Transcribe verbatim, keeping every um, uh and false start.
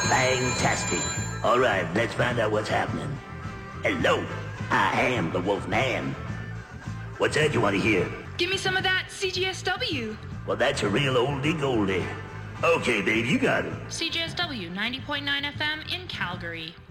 Fantastic. All right, let's find out what's happening. Hello, I am the Wolf Man. What's that you want to hear? Give me some of that C G S W. Well, that's a real oldie goldie. Okay, babe, you got it. C G S W ninety point nine F M in Calgary.